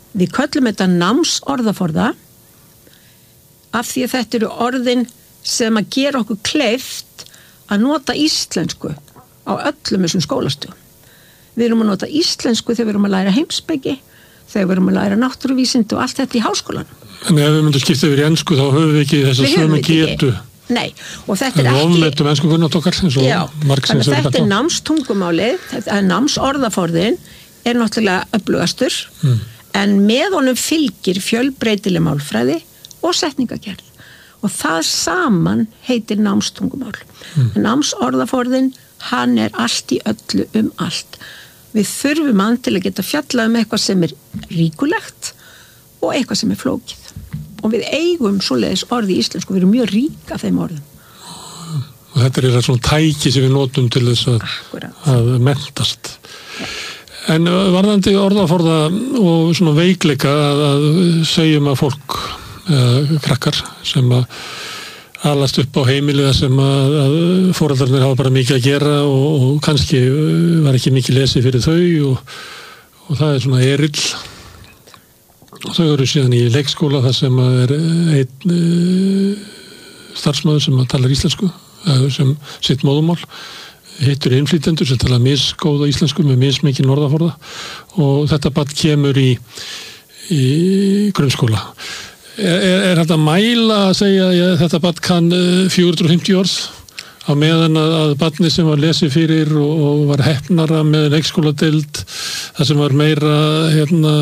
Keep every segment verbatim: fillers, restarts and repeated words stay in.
Við köllum þetta námsorðaforða af því að þetta eru orðin sem að gera okkur kleift að nota íslensku á öllum þessum skólastöðum. Við erum að nota íslensku þegar við erum að læra heimspeki, þegar við erum að læra náttúruvísindi og allt þetta í háskólanum. En ef við myndum skipta yfir í ensku þá höfum við ekki þess að sömu getu. Nei, og þetta er ekki... Við ofmetum ensku kunnáttu okkar, eins og margsins er þetta. Þetta er námstungumálið, þetta er námsorðaforðin, er náttúrulega öflugastur, mm. en með honum fylgir fjölbreytileg málfræði og setningagerð. Og það saman heitir námstungumál. Mm. Námsorðaforðin, hann er allt í öllu um allt. Við þurfum hann til að geta fjallað um eitthvað sem er ríkulegt og eitthvað sem er flókið. Og við eigum svoleiðis orði í íslensku, við erum mjög rík af þeim orðum. Og þetta er svona tæki sem við notum til þess að, að mentast. Ja. En varðandi orðaforða og svona veikleika að, að segjum að fólk, eða krakkar sem að alast upp á heimilið sem að, að foreldrarnir hafa bara mikið að gera og, og kannski var ekki mikið lesið fyrir þau og, og það er svona erill. Og þau eru síðan í leikskóla þar sem er einn uh, starfsmaður sem talar íslensku, uh, sem sitt móðumál, hittur innflytjendur sem talar misgóða íslensku með mismikinn orðaforða og þetta barn kemur í, í grunnskóla. Er, er, er þetta að mæla að segja að þetta barn kann fjögur hundruð og fimmtíu orð á meðan að, að barni sem var lesið fyrir og, og var heppnara með leikskóladeild, það sem var meira hérna,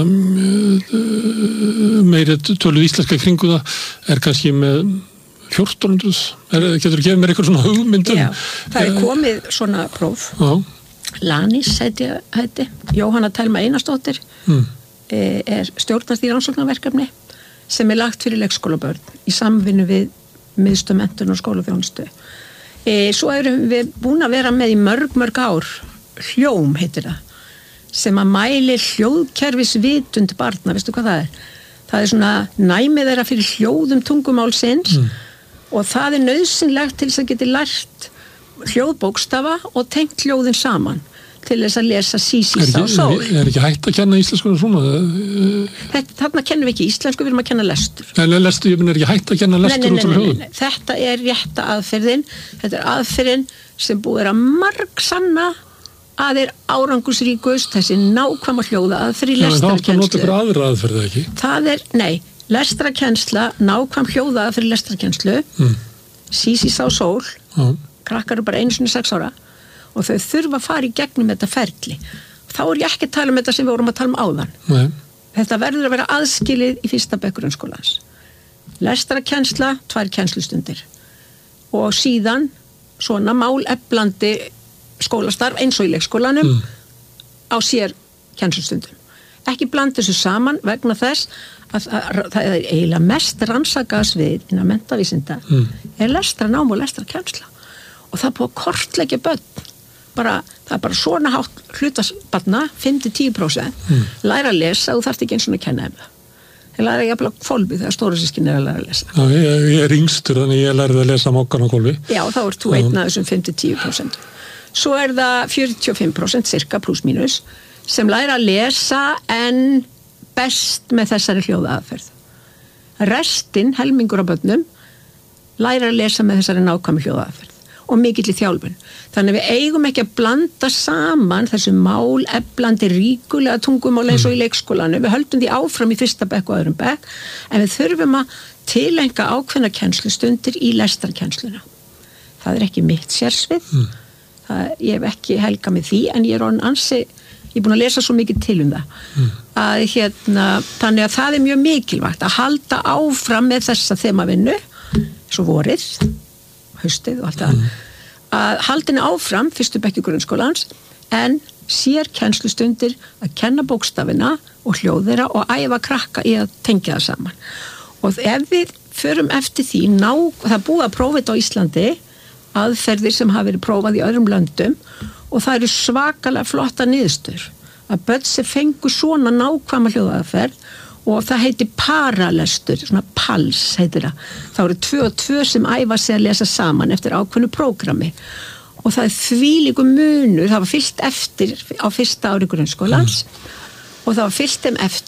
meira töluð íslenska kringu það, er kannski með fjórtán hundruð. Er, getur þú gefið mér eitthvað svona hugmyndum? Já, það er komið svona próf. Já. Lanis heiti, heiti. Jóhanna Telma Einarsdóttir mm. er stjórnast í rannsóknarverkefni sem er lagt fyrir leikskólabörn í samvinnu við miðstöð menntun og skólaþjónustu. E, svo erum við búin að vera með í mörg, mörg ár, hljóm heitir það, sem að mæli hljóðkerfisvitund barna, veistu hvað það er? Það er svona næmið þeirra fyrir hljóðum tungumálsins mm. og það er nauðsynlegt til þess að geti lært hljóðbókstafa og tengt hljóðin saman til þess að lesa sísís á sól. Er, er ekki hægt að kenna íslensku svona? Þetta, þarna kennum við ekki íslensku, við erum að kenna lestur. Nei, lestur, ég minn er ekki hægt að kenna lestur út af hljóðum? Nei, þetta er rétta aðferðin, þetta er aðferðin sem búið er að margsanna að er árangusríkust, þessi nákvæma hljóða aðferð í lestrarkennslu. Það átt að nota ykkur aðra aðferð, ekki? Það er, nei, lestrarkennsla, nákvæm hljóða aðferð í lestrarkennslu, mm. sísís á sól, mm. krakkar eru bara einu sinni sex ára, og þau þurfa að fara í gegnum þetta ferli. Þá er ég ekki að tala um þetta sem við vorum að tala um áðan. Nei. Þetta verður að vera aðskilið í fyrsta bekk grunnskólans. Lestrarkennsla, tvær kennslustundir. Og síðan svona máleflandi skólastarf eins og í leikskólanum mm. á sér kennslustundum. Ekki blanda þessu saman vegna þess að það er eiginlega mest rannsakaðs við innan menntavísinda mm. er lestranám og lestrarkennsla. Og það er búið að kortleggja börn. Bara, það er bara svona hátt hlutasbarna, fimm til tíu prósent, mm. læra að lesa og þarft ekki eins og að kenna þeim það. Þeir læra jafnvel á hvolfi þegar stóru sískinni er að læra að lesa. Já, ég, ég er yngstur, þannig ég lærði að lesa mokkan á hvolfi. Já, þá ert þú einn af þessum fimm til tíu prósent. Svo er það fjörutíu og fimm prósent, cirka pluss mínus, sem læra að lesa en best með þessari hljóðaaðferð. Restin, helmingur af börnum, læra að lesa með þessari nákvæmu hljóðaaðferð og mikill í þjálfun. Þannig við eigum ekki að blanda saman þessu máleflandi ríkulega tungumál eins og í leikskólanu. Við höldum því áfram í fyrsta bekk og öðrum bekk, en við þurfum að tilenga ákveðna kennslustundir í lestarkennsluna. Það er ekki mitt sérsvið. Mm. Það, ég hef ekki helgað með því, en ég er orðin ansi, ég er búin að lesa svo mikið til um það. Mm. Að, hérna, þannig að það er mjög mikilvægt að halda áfram með þessa þemavinnu, svo vorið, haustið og allt það, mm. að haldinni áfram fyrstu bekki grunnskólans en sér kennslustundir að kenna bókstafina og hljóðira og æfa krakka í að tengja það saman. Og ef við förum eftir því, ná, það búið að prófa þetta á Íslandi, aðferðir sem hafa verið prófað í öðrum löndum og það eru svakalega flotta niðurstöður. Að börn sem fengu svona nákvæma hljóðaðferð og það heitir paralestur, svona pals heitir það. Það eru tvö og tvö sem æfa sig að lesa saman eftir ákveðnu prógrami. Og það er þvílíkur munur, það var fylgt eftir á fyrsta ári grunnskólans mm. og það var fylgt þeim eftir